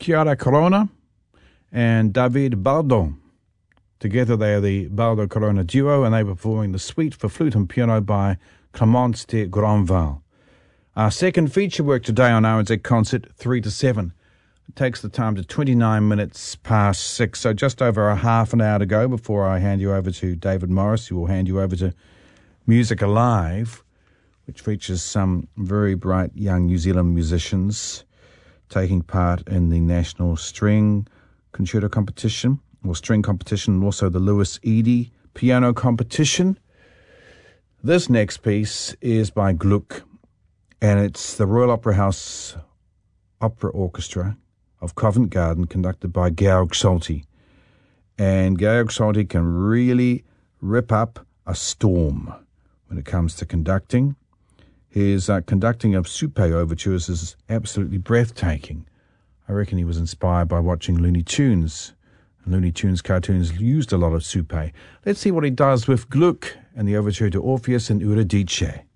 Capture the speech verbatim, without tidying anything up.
Chiara Corona and David Baldo. Together they are the Baldo Corona duo, and they were performing the Suite for Flute and Piano by Clémence de Grandval. Our second feature work today on R N Z Concert, three to seven. It takes the time to twenty-nine minutes past six, so just over a half an hour to go before I hand you over to David Morris, who will hand you over to Music Alive, which features some very bright young New Zealand musicians taking part in the National String Concerto Competition, or String Competition, and also the Lewis Eady Piano Competition. This next piece is by Gluck, and it's the Royal Opera House Opera Orchestra of Covent Garden, conducted by Georg Solti. And Georg Solti can really rip up a storm when it comes to conducting. His uh, conducting of Soupe overtures is absolutely breathtaking. I reckon he was inspired by watching Looney Tunes. And Looney Tunes cartoons used a lot of Soupe. Let's see what he does with Gluck and the overture to Orpheus and Eurydice.